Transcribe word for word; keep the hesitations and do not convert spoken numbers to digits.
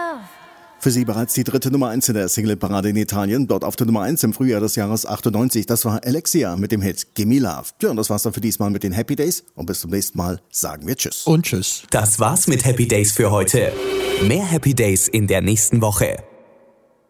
Für sie bereits die dritte Nummer eins in der Singleparade in Italien. Dort auf der Nummer eins im Frühjahr des Jahres achtundneunzig. Das war Alexia mit dem Hit Gimme Love. Ja, und das war's dann für diesmal mit den Happy Days. Und bis zum nächsten Mal sagen wir Tschüss. Und Tschüss. Das war's mit Happy Days für heute. Mehr Happy Days in der nächsten Woche.